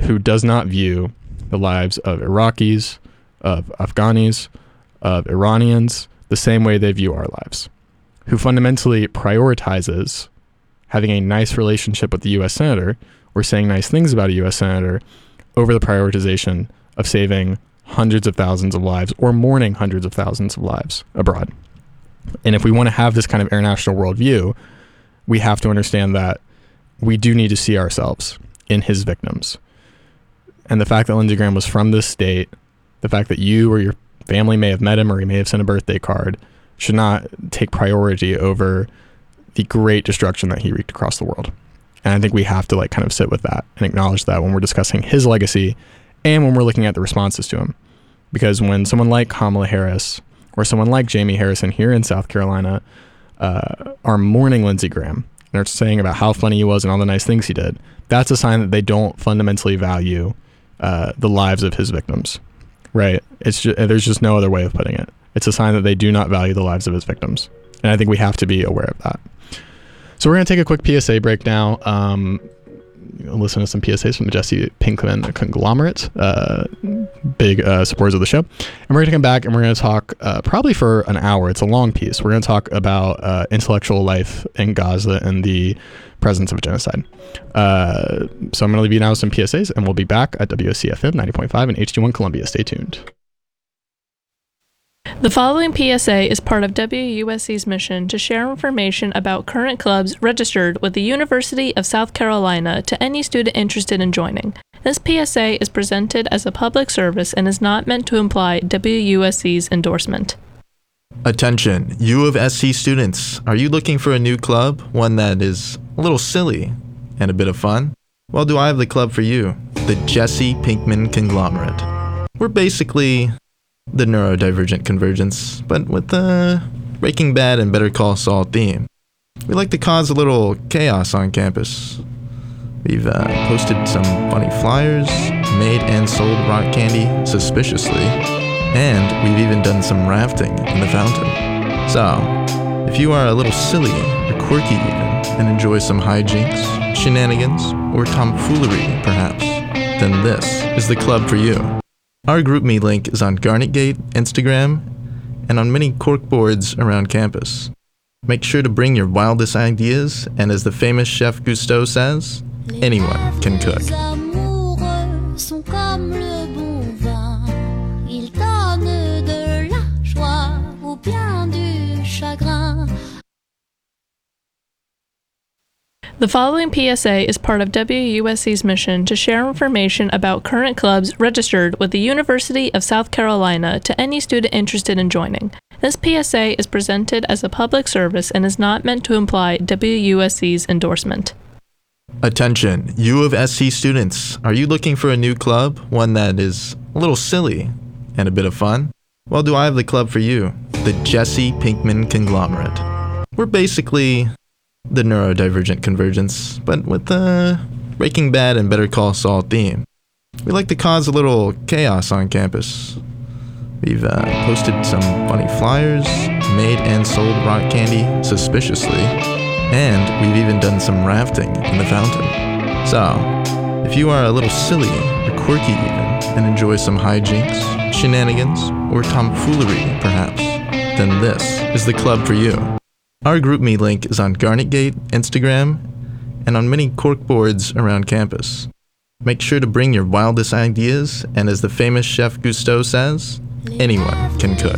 who does not view the lives of Iraqis, of Afghanis, of Iranians the same way they view our lives, who fundamentally prioritizes having a nice relationship with the U.S. Senator or saying nice things about a U.S. Senator over the prioritization of saving hundreds of thousands of lives or mourning hundreds of thousands of lives abroad. And if we want to have this kind of international worldview, we have to understand that we do need to see ourselves in his victims. And the fact that Lindsey Graham was from this state, the fact that you or your family may have met him or he may have sent a birthday card, should not take priority over the great destruction that he wreaked across the world. And I think we have to like kind of sit with that and acknowledge that when we're discussing his legacy and when we're looking at the responses to him. Because when someone like Kamala Harris or someone like Jamie Harrison here in South Carolina are mourning Lindsey Graham and are saying about how funny he was and all the nice things he did, that's a sign that they don't fundamentally value the lives of his victims, right? There's just no other way of putting it. It's a sign that they do not value the lives of his victims. And I think we have to be aware of that. So we're going to take a quick PSA break now. Listen to some PSAs from the Jesse Pinkman conglomerate, big supporters of the show. And we're going to come back and we're going to talk probably for an hour. It's a long piece. We're going to talk about intellectual life in Gaza and the presence of genocide. So I'm going to leave you now with some PSAs, and we'll be back at WSCFM 90.5 and HD1 Columbia. Stay tuned. The following PSA is part of WUSC's mission to share information about current clubs registered with the University of South Carolina to any student interested in joining. This PSA is presented as a public service and is not meant to imply WUSC's endorsement. Attention, U of SC students. Are you looking for a new club? One that is a little silly and a bit of fun? Well, do I have the club for you? The Jesse Pinkman Conglomerate. We're basically the neurodivergent convergence, but with the Breaking Bad and Better Call Saul theme. We like to cause a little chaos on campus. We've posted some funny flyers, made and sold rock candy suspiciously, and we've even done some rafting in the fountain. So, if you are a little silly or quirky even, and enjoy some hijinks, shenanigans, or tomfoolery perhaps, then this is the club for you. Our GroupMe link is on GarnetGate, Instagram, and on many corkboards around campus. Make sure to bring your wildest ideas, and as the famous chef Gusteau says, anyone can cook. The following PSA is part of WUSC's mission to share information about current clubs registered with the University of South Carolina to any student interested in joining. This PSA is presented as a public service and is not meant to imply WUSC's endorsement. Attention, U of SC students. Are you looking for a new club? One that is a little silly and a bit of fun? Well, do I have the club for you? The Jesse Pinkman Conglomerate. We're basically the neurodivergent convergence, but with the Breaking Bad and Better Call Saul theme. We like to cause a little chaos on campus. We've posted some funny flyers, made and sold rock candy suspiciously, and we've even done some rafting in the fountain. So, if you are a little silly or quirky even, and enjoy some hijinks, shenanigans, or tomfoolery perhaps, then this is the club for you. Our GroupMe link is on GarnetGate, Instagram, and on many corkboards around campus. Make sure to bring your wildest ideas, and as the famous chef Gusteau says, anyone can cook.